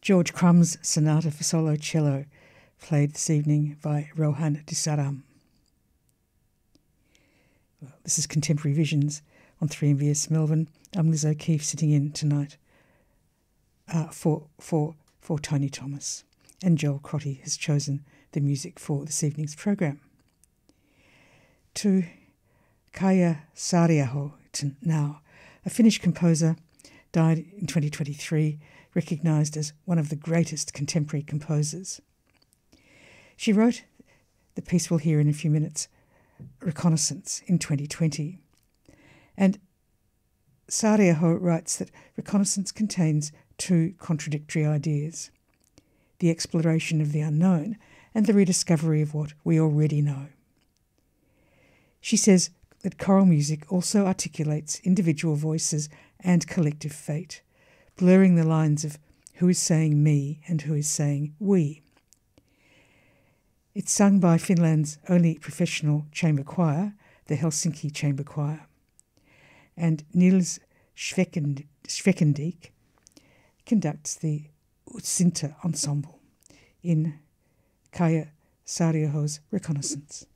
George Crumb's Sonata for Solo Cello, played this evening by Rohan Disaram. Well, this is Contemporary Visions on 3MBS Melbourne. I'm Liz O'Keefe, sitting in tonight for Tony Thomas. And Joel Crotty has chosen the music for this evening's program. To Kaija Saariaho now, a Finnish composer, died in 2023, recognised as one of the greatest contemporary composers. She wrote the piece we'll hear in a few minutes, Reconnaissance, in 2020. And Saariaho writes that Reconnaissance contains two contradictory ideas: the exploration of the unknown and the rediscovery of what we already know. She says that choral music also articulates individual voices and collective fate, blurring the lines of who is saying me and who is saying we. It's sung by Finland's only professional chamber choir, the Helsinki Chamber Choir. And Niels Schwekendiek conducts the Utsinta Ensemble in Kaija Saariaho's Reconnaissance.